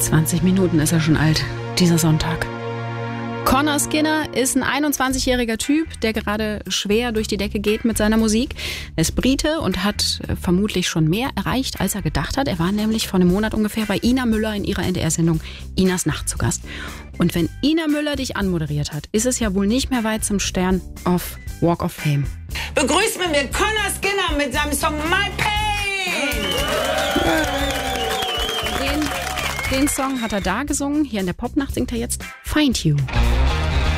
20 Minuten ist er schon alt, dieser Sonntag. Conor Skinner ist ein 21-jähriger Typ, der gerade schwer durch die Decke geht mit seiner Musik. Er ist Brite und hat vermutlich schon mehr erreicht, als er gedacht hat. Er war nämlich vor einem Monat ungefähr bei Ina Müller in ihrer NDR-Sendung Inas Nacht zu Gast. Und wenn Ina Müller dich anmoderiert hat, ist es ja wohl nicht mehr weit zum Stern auf Walk of Fame. Begrüßt mit mir Conor Skinner mit seinem Song My Pain! Den Song hat er da gesungen. Hier in der Popnacht singt er jetzt Find You.